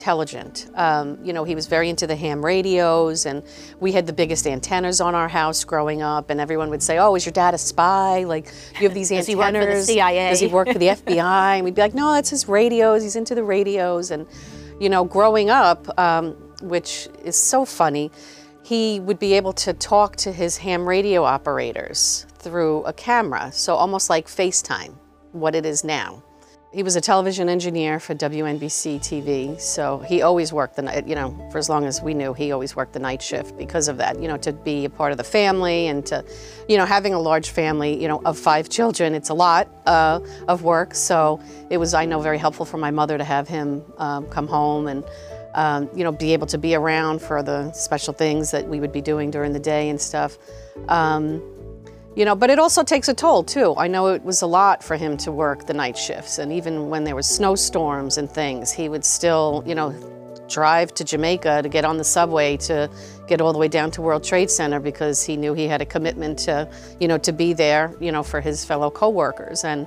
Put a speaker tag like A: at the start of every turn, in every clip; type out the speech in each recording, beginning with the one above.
A: intelligent. You know, he was very into the ham radios, and we had the biggest antennas on our house growing up, and everyone would say, oh, is your dad a spy? Like, you have these antennas.
B: Does he work for the CIA?
A: Does he work for the FBI? And we'd be like, no, that's his radios. He's into the radios. And, you know, growing up, which is so funny, he would be able to talk to his ham radio operators through a camera, so almost like FaceTime, what it is now. He was a television engineer for WNBC TV, so he always worked the night, you know, for as long as we knew, he always worked the night shift because of that, you know, to be a part of the family and to, you know, having a large family, you know, of 5 children, it's a lot of work, so it was, I know, very helpful for my mother to have him come home and, you know, be able to be around for the special things that we would be doing during the day and stuff. You know, but it also takes a toll too. I know it was a lot for him to work the night shifts, and even when there was snowstorms and things, he would still, you know, drive to Jamaica to get on the subway to get all the way down to World Trade Center because he knew he had a commitment to, you know, to be there, you know, for his fellow coworkers. And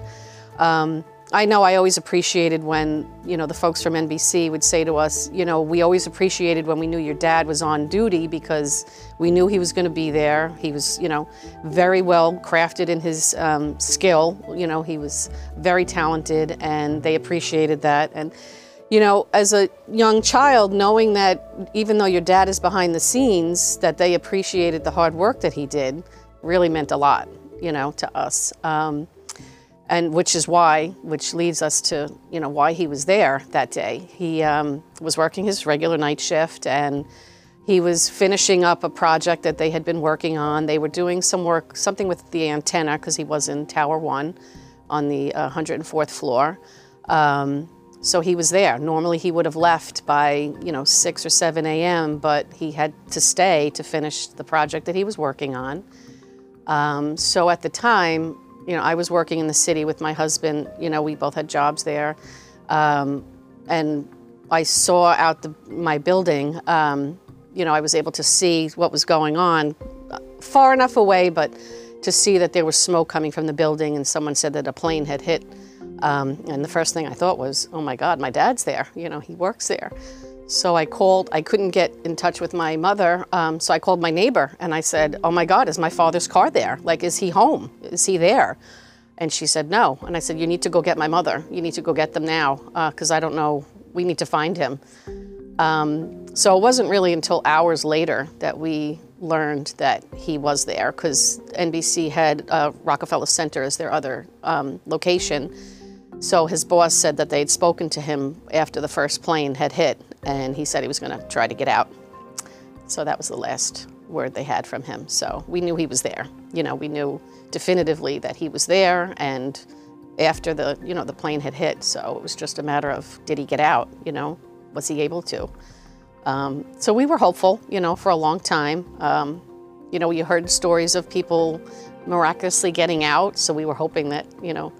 A: I know I always appreciated when, you know, the folks from NBC would say to us, you know, we always appreciated when we knew your dad was on duty because we knew he was going to be there. He was, you know, very well crafted in his skill. You know, he was very talented, and they appreciated that. And, you know, as a young child, knowing that even though your dad is behind the scenes, that they appreciated the hard work that he did really meant a lot, you know, to us. And which leads us to, you know, why he was there that day. He was working his regular night shift, and he was finishing up a project that they had been working on. They were doing some work, something with the antenna, because he was in Tower 1 on the 104th floor. So he was there. Normally he would have left by, you know, 6 or 7 a.m., but he had to stay to finish the project that he was working on. So at the time, you know, I was working in the city with my husband. You know, we both had jobs there. And I saw out my building, you know, I was able to see what was going on far enough away, but to see that there was smoke coming from the building, and someone said that a plane had hit. And the first thing I thought was, oh my God, my dad's there. You know, he works there. So I called, I couldn't get in touch with my mother, so I called my neighbor and I said, oh my God, is my father's car there? Like, is he home? Is he there? And she said, no. And I said, you need to go get my mother. You need to go get them now, because I don't know, we need to find him. So it wasn't really until hours later that we learned that he was there, because NBC had Rockefeller Center as their other location. So his boss said that they had spoken to him after the first plane had hit, and he said he was going to try to get out. So that was the last word they had from him. So we knew he was there. You know, we knew definitively that he was there, and after the, you know, the plane had hit. So it was just a matter of, did he get out? You know, was he able to? So we were hopeful, you know, for a long time. You know, you heard stories of people miraculously getting out. So we were hoping that, you know,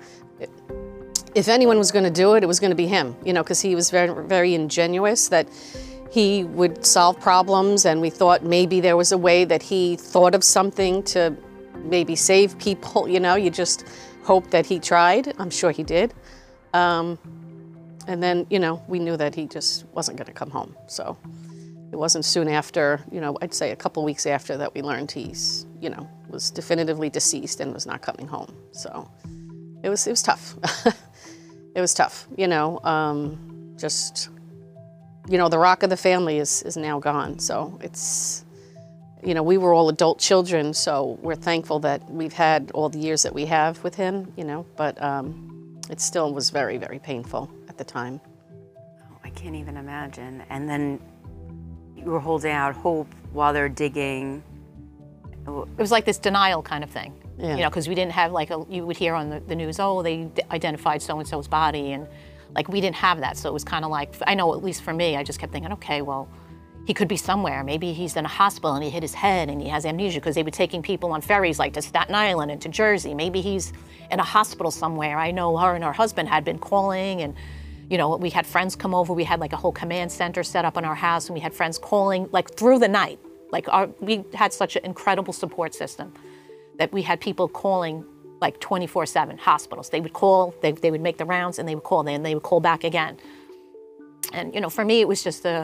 A: if anyone was going to do it, it was going to be him, you know, because he was very, very ingenuous, that he would solve problems, and we thought maybe there was a way that he thought of something to maybe save people, you know, you just hope that he tried. I'm sure he did. And then, you know, we knew that he just wasn't going to come home. So it wasn't soon after, you know, I'd say a couple weeks after that we learned he's, you know, was definitively deceased and was not coming home. So it was tough. It was tough, you know, just, you know, the rock of the family is now gone. So it's, you know, we were all adult children, so we're thankful that we've had all the years that we have with him, you know, but it still was very, very painful at the time.
B: Oh, I can't even imagine. And then you were holding out hope while they're digging. It was like this denial kind of thing. Yeah. You know, because we didn't have, like, you would hear on the news, oh, they identified so-and-so's body, and, like, we didn't have that. So it was kind of like, I know, at least for me, I just kept thinking, okay, well, he could be somewhere. Maybe he's in a hospital and he hit his head and he has amnesia, because they were taking people on ferries, like, to Staten Island and to Jersey. Maybe he's in a hospital somewhere. I know her and her husband had been calling, and, you know, we had friends come over. We had, like, a whole command center set up in our house, and we had friends calling, like, through the night. Like, we had such an incredible support system that we had people calling, like, 24/7, hospitals. They would call, they would make the rounds, and they would call, and they would call back again. And, you know, for me, it was just